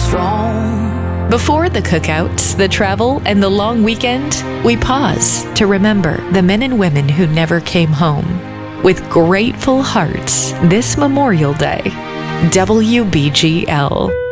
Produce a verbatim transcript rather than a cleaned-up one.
strong. Before the cookouts, the travel, and the long weekend, we pause to remember the men and women who never came home. With grateful hearts, this Memorial Day, W B G L.